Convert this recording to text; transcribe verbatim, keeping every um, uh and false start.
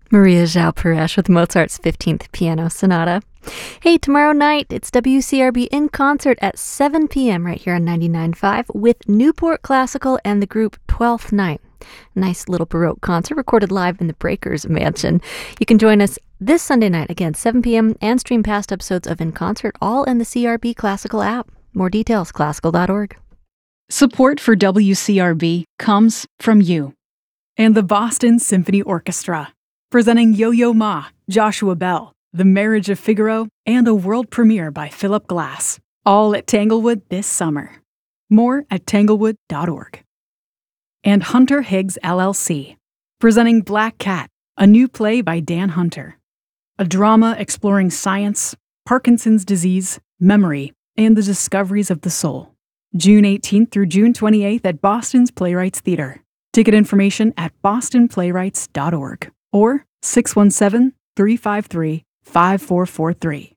Maria João Paresh with Mozart's fifteenth Piano Sonata. Hey, tomorrow night, it's W C R B in concert at seven p.m. right here on ninety-nine point five with Newport Classical and the group Twelfth Night. Nice little Baroque concert recorded live in the Breakers Mansion. You can join us this Sunday night, again, seven p.m., and stream past episodes of In Concert, all in the C R B Classical app. More details, classical dot org. Support for W C R B comes from you and the Boston Symphony Orchestra, presenting Yo-Yo Ma, Joshua Bell, The Marriage of Figaro, and a world premiere by Philip Glass, all at Tanglewood this summer. More at tanglewood dot org. And Hunter Higgs L L C, presenting Black Cat, a new play by Dan Hunter, a drama exploring science, Parkinson's disease, memory, and the discoveries of the soul. June eighteenth through June twenty-eighth at Boston's Playwrights Theater. Ticket information at boston playwrights dot org or six one seven, three five three, five four four three.